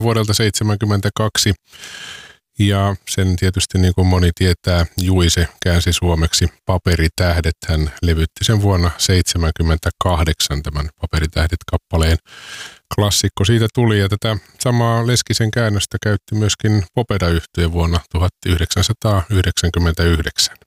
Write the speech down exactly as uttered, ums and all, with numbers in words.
vuodelta seitsemänkymmentäkaksi. Ja sen tietysti niin kuin moni tietää, Juise käänsi suomeksi Paperitähdet. Hän levytti sen vuonna seitsemänkymmentäkahdeksan tämän Paperitähdet-kappaleen. Klassikko siitä tuli ja tätä samaa Leskisen käännöstä käytti myöskin Popeda-yhtye vuonna tuhatyhdeksänsataayhdeksänkymmentäyhdeksän.